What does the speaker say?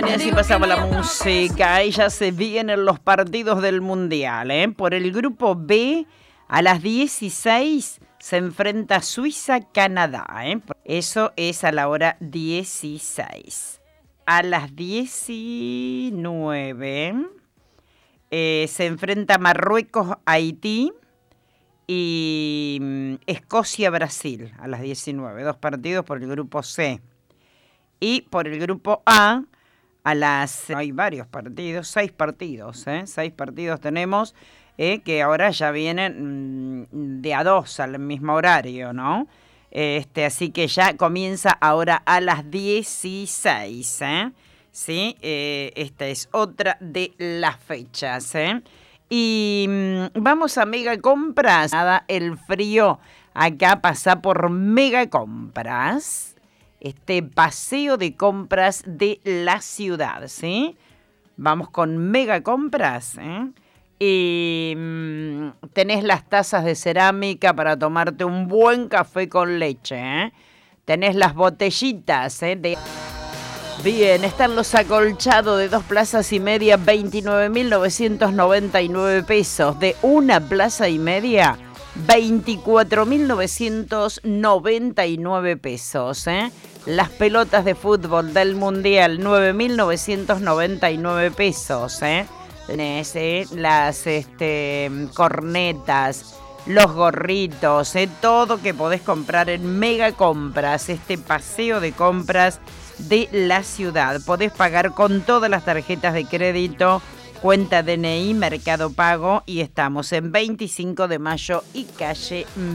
Y así pasamos la música y ya se vienen los partidos del Mundial. Por el grupo B, a las 16 se enfrenta Suiza-Canadá. Eso es a la hora 16. A las 19 se enfrenta Marruecos-Haití y Escocia-Brasil a las 19. 2 partidos por el grupo C. Y por el grupo A, hay varios partidos, 6 partidos, 6 partidos tenemos, que ahora ya vienen de a 2 al mismo horario, ¿no? Así que ya comienza ahora a las 16, ¿sí? Esta es otra de las fechas, Y vamos a Mega Compras. Nada, el frío acá pasa por Mega Compras. Paseo de compras de la ciudad, ¿sí? Vamos con Mega Compras, Y tenés las tazas de cerámica para tomarte un buen café con leche, Tenés las botellitas, Bien, están los acolchados de 2 plazas y media, 29.999 pesos. De 1 plaza y media, 24.999 pesos, Las pelotas de fútbol del Mundial, 9.999 pesos, Tenés las cornetas, los gorritos, todo que podés comprar en Mega Compras, paseo de compras de la ciudad. Podés pagar con todas las tarjetas de crédito, cuenta DNI, Mercado Pago, y estamos en 25 de mayo y calle